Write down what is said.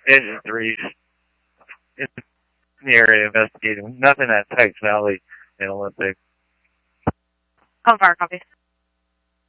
Engine 3's in the area investigating. Nothing at Tykes Valley in Olympic. Call fire, copy.